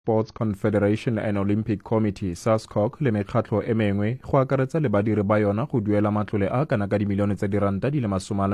Sports Confederation and Olympic Committee SASCOC le mekgatlo e mengwe go akaretsa le badiri ba yona go duela matlole a kana ka dimilione tsa diranta di le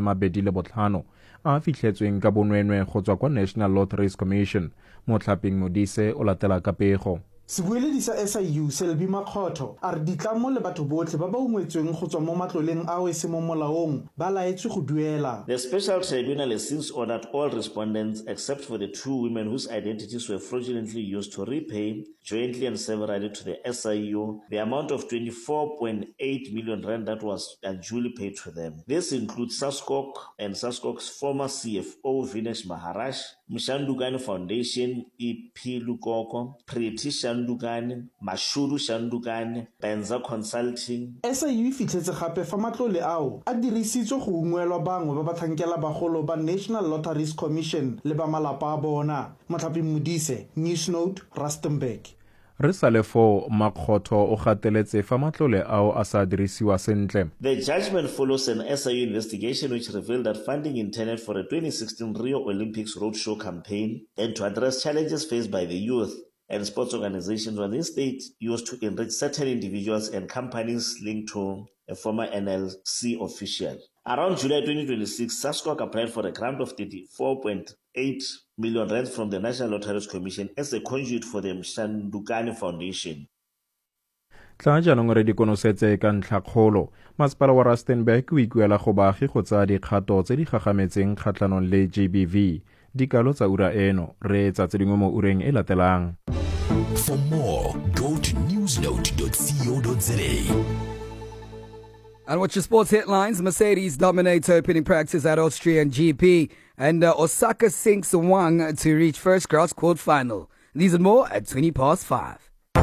25 a fitlhetsweng ka bonwenwe go tswa kwa National Lotteries Commission. Motlhaping Modise o latela ka pego. Sebueledi sa SIU Selby Makgotho a re ditlamo le batho botlhe ba ba ungwetsweng go tswa mo matloleng ao e se mo molaong ba laetswe go duela. The special tribunal has since ordered all respondents except for the 2 women whose identities were fraudulently used to repay jointly and severally to the SIU the amount of 24.8 million rand that was unduly paid to them. This includes SASCOC and SASCOC's former CFO Vinesh Maharaj, Mshandukani Foundation, EP Lukoko, Priti Shandukani, Mashuru Shandukani, Benza Consulting. SIU fitlhetse gape fa matlole ao a dirisitswe go ungwelwa bangwe ba batlhankela bagolo ba National Lotteries Commission le ba malapa a bona. Motlhaping Modise, Newsnote, Rustenburg. Re sale fo Makgotho o gateletse fa matlole ao a sa dirisiwa sentle. The judgment follows an SIU investigation which revealed that funding intended for a 2016 Rio Olympics roadshow campaign and to address challenges faced by the youth and sports organizations was instead used to enrich certain individuals and companies linked to a former NLC official. Around July 2026, SASCOC applied for a grant of 34.8 million rand from the National Lotteries Commission as a conduit for the Mshandukani Foundation. Tla jaanong re dikonosetse ka ntlhakgolo. Masepala wa Rustenburg o ikuela go baagi go tsaya dikgato tse di gagametseng kgatlhanong le GBV. Dikalo tsa ura eno re tsa tse dingwe mo ureng e latelang. For more, go to newsnote.co.za. And watch your sports headlines. Mercedes dominates opening practice at Austrian GP. And Osaka sinks Wang to reach first class quarterfinal. These and more at 5:20.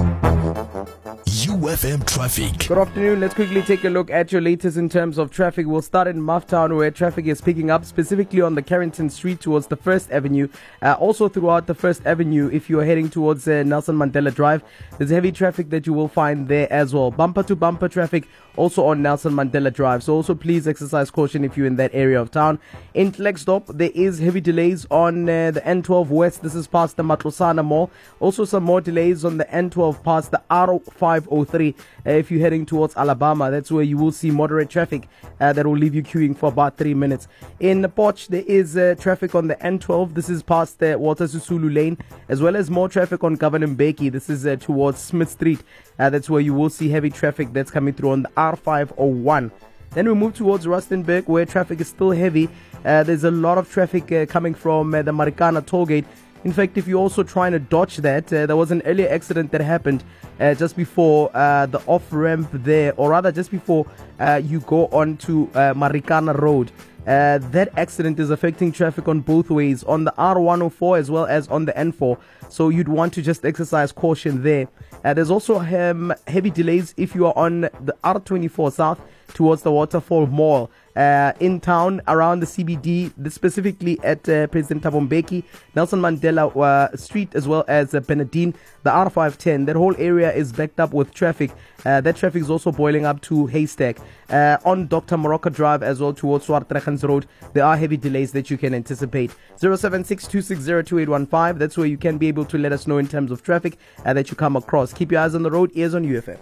UFM Traffic. Good afternoon. Let's quickly take a look at your latest in terms of traffic. We'll start in Mufftown, where traffic is picking up, specifically on the Carrington Street towards the First Avenue. Also throughout the First Avenue, if you are heading towards Nelson Mandela Drive, there's heavy traffic that you will find there as well. Bumper to bumper traffic also on Nelson Mandela Drive. So also please exercise caution if you're in that area of town. In Klerksdorp, there is heavy delays on the N12 West. This is past the Matlosana Mall. Also some more delays on the N12 past the R503. If you're heading towards Alabama, that's where you will see moderate traffic that will leave you queuing for about 3 minutes. In Potch, there is traffic on the N12. This is past the Walter Sisulu Lane, as well as more traffic on Governor Mbeki. This is towards Smith Street. That's where you will see heavy traffic that's coming through on the R501. Then we move towards Rustenburg, where traffic is still heavy. There's a lot of traffic coming from the Marikana tollgate. In fact, if you're also trying to dodge that, there was an earlier accident that happened just before the off-ramp there, or rather just before you go on to Marikana Road. That accident is affecting traffic on both ways, on the R104 as well as on the N4. So you'd want to just exercise caution there. There's also heavy delays if you are on the R24 South towards the Waterfall Mall. In town, around the CBD, specifically at President Thabo Mbeki, Nelson Mandela Street, as well as Benedine, the R510. That whole area is backed up with traffic. That traffic is also boiling up to Haystack. On Dr. Morocco Drive as well towards Swartregens Road, there are heavy delays that you can anticipate. 076-260-2815. That's where you can be able to let us know in terms of traffic that you come across. Keep your eyes on the road, ears on UFM.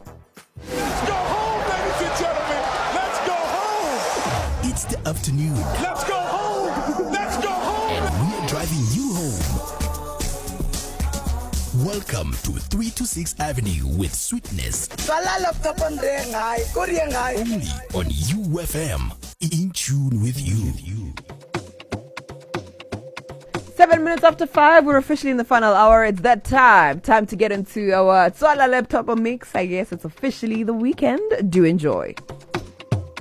It's the afternoon. Let's go home! Let's go home! And we're driving you home. Welcome to 3 to 6 Avenue with Sweetness. Only on UFM. In tune with you. 7 minutes after 5, we're officially in the final hour. It's that time to get into our Tswala Laptop mix. I guess it's officially the weekend. Do enjoy.